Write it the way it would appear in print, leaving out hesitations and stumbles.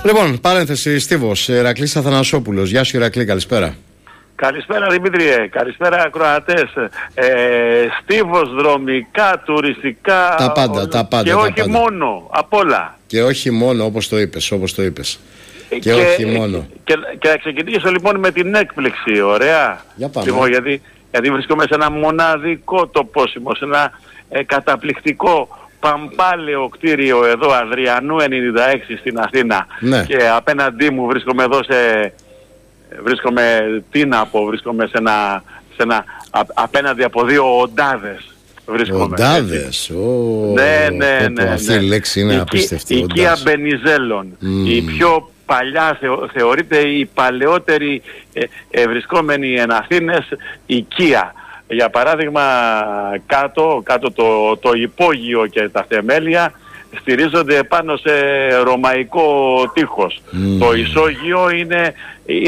Λοιπόν, παρένθεση, Στίβος, Ηρακλής Αθανασόπουλος. Γεια σου, Ηρακλή, καλησπέρα. Καλησπέρα Δημήτριε, καλησπέρα ακροατές. Στίβος, δρομικά, τουριστικά. Τα πάντα. Και όχι μόνο, απ' όλα. Και όχι μόνο, όπως το είπες. Και όχι μόνο. Και να ξεκινήσω λοιπόν με την έκπληξη, ωραία. Για πάμε. Λοιπόν, γιατί βρίσκομαι σε ένα μοναδικό τοπόσιμο, σε ένα καταπληκτικό παμπάλαιο κτίριο εδώ, Αδριανού 96 στην Αθήνα. Ναι. Και απέναντί μου βρίσκομαι εδώ βρίσκομαι σε ένα απέναντι από δύο οντάδες. Οντάδες, ναι. Αυτή η λέξη είναι απίστευτη. Η οικία Μπενιζέλων, η πιο παλιά, θεωρείται η παλαιότερη βρισκόμενη εν Αθήνες οικία. Για παράδειγμα, κάτω το υπόγειο και τα θεμέλια στηρίζονται πάνω σε ρωμαϊκό τείχος. Το ισόγειο είναι